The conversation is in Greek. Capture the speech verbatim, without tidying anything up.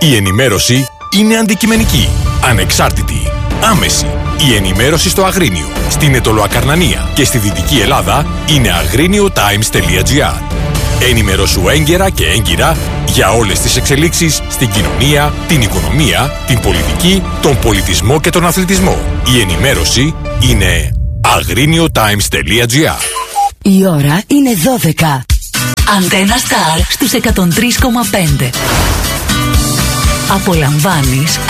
Η ενημέρωση είναι αντικειμενική, ανεξάρτητη, άμεση. Η ενημέρωση στο Αγρίνιο, στην Αιτωλοακαρνανία και στη Δυτική Ελλάδα είναι αγρίνιο-times τελεία gr. Ενημερώσου έγκαιρα και έγκυρα για όλες τις εξελίξεις στην κοινωνία, την οικονομία, την πολιτική, τον πολιτισμό και τον αθλητισμό. Η ενημέρωση είναι αγρίνιο-times τελεία gr. Η ώρα είναι δώδεκα. Αντένα Σταρ στους εκατόν τρία κόμμα πέντε. Απολαμβάνεις